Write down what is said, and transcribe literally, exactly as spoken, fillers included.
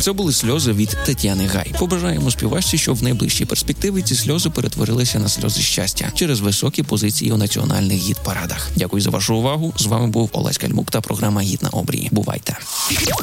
Це були сльози від Тетяни Гай. Побажаємо співачці, щоб в найближчій перспективі ці сльози перетворилися на сльози щастя через високі позиції у національних гіт-парадах. Дякую за вашу увагу. З вами був Олесь Кальмук та програма «Гід на обрії». Бувайте!